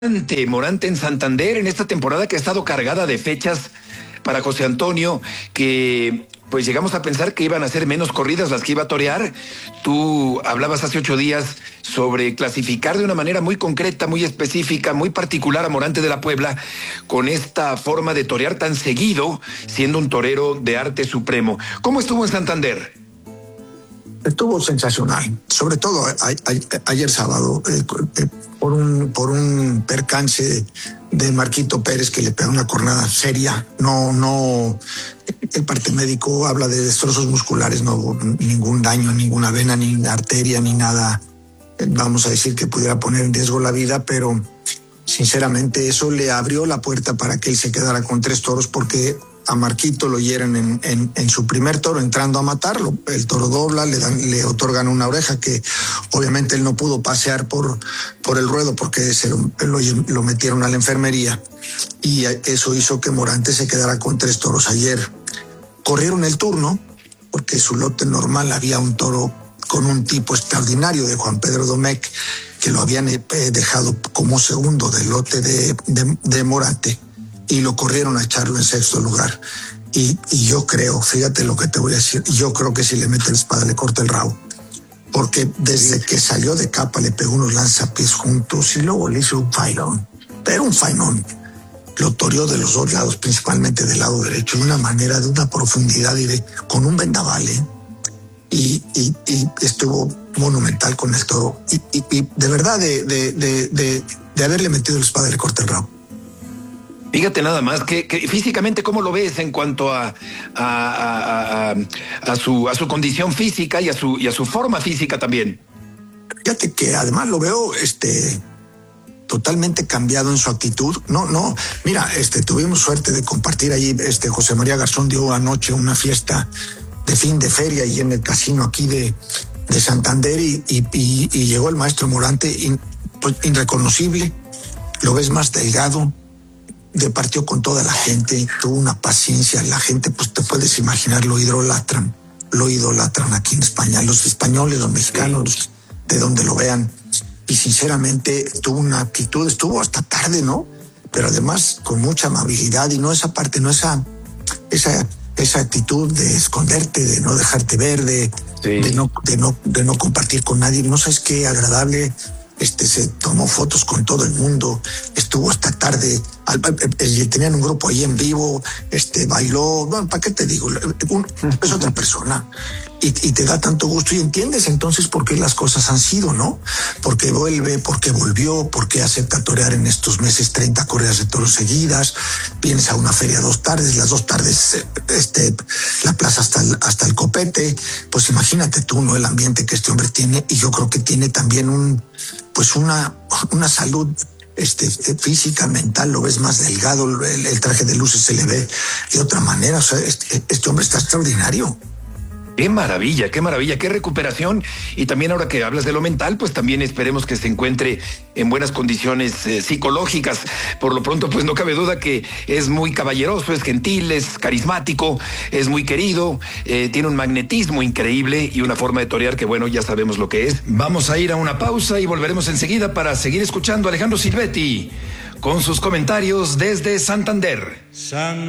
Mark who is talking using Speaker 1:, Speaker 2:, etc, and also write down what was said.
Speaker 1: Morante en Santander en esta temporada que ha estado cargada de fechas para José Antonio, que pues llegamos a pensar que iban a ser menos corridas las que iba a torear. Tú hablabas hace 8 días sobre clasificar de una manera muy concreta, muy específica, muy particular a Morante de la Puebla, con esta forma de torear tan seguido, siendo un torero de arte supremo. ¿Cómo estuvo en Santander?
Speaker 2: Estuvo sensacional, sobre todo ayer sábado, por un percance de Marquito Pérez que le pegó una cornada seria. No, el parte médico habla de destrozos musculares, no hubo ningún daño, ninguna vena, ni arteria, ni nada, vamos a decir, que pudiera poner en riesgo la vida, pero sinceramente eso le abrió la puerta para que él se quedara con 3 toros, porque a Marquito lo hieren en su primer toro entrando a matarlo. El toro dobla, le otorgan una oreja que obviamente él no pudo pasear por el ruedo porque lo metieron a la enfermería, y eso hizo que Morante se quedara con 3 toros. Ayer corrieron el turno porque su lote normal había un toro con un tipo extraordinario de Juan Pedro Domecq, que lo habían dejado como segundo del lote de Morante, y lo corrieron a echarlo en 6º lugar. Y yo creo, fíjate lo que te voy a decir, yo creo que si le mete la espada le corta el rabo, porque desde que salió de capa le pegó unos lanzapiés juntos y luego le hizo un fainón, pero un fainón. Lo toreó de los 2 lados, principalmente del lado derecho, de una manera, de una profundidad y con un vendaval, y estuvo monumental con el toro, y de verdad de haberle metido la espada le corta el rabo.
Speaker 1: Fíjate nada más que físicamente, ¿cómo lo ves en cuanto a su condición física y a su forma física también?
Speaker 2: Fíjate que además lo veo totalmente cambiado en su actitud. No, mira, tuvimos suerte de compartir allí. José María Garzón dio anoche una fiesta de fin de feria y en el casino aquí de Santander, y llegó el maestro Morante, pues irreconocible. Lo ves más delgado, departió con toda la gente, tuvo una paciencia. La gente, pues te puedes imaginar, lo idolatran aquí en España, los españoles, los mexicanos, de donde lo vean. Y sinceramente tuvo una actitud, estuvo hasta tarde, ¿no? Pero además con mucha amabilidad, y no esa parte, no esa actitud de esconderte, de no dejarte ver, de no compartir con nadie. No sabes qué agradable. Se tomó fotos con todo el mundo, estuvo hasta tarde, tenían un grupo ahí en vivo, bailó. Bueno, ¿para qué te digo? Es otra persona, y te da tanto gusto, y entiendes entonces por qué las cosas han sido, ¿no? Porque vuelve, porque volvió, porque acepta torear en estos meses 30 corridas de toros seguidas. Vienes a una feria 2 tardes, las 2 tardes la plaza hasta el copete. Pues imagínate tú, ¿no? El ambiente que este hombre tiene, y yo creo que tiene también una salud física, mental. Lo ves más delgado, el traje de luces se le ve de otra manera. O sea, este hombre está extraordinario.
Speaker 1: Qué maravilla, qué recuperación. Y también, ahora que hablas de lo mental, pues también esperemos que se encuentre en buenas condiciones psicológicas. Por lo pronto, pues no cabe duda que es muy caballeroso, es gentil, es carismático, es muy querido, tiene un magnetismo increíble y una forma de torear que, bueno, ya sabemos lo que es. Vamos a ir a una pausa y volveremos enseguida para seguir escuchando a Alejandro Silvetti con sus comentarios desde Santander.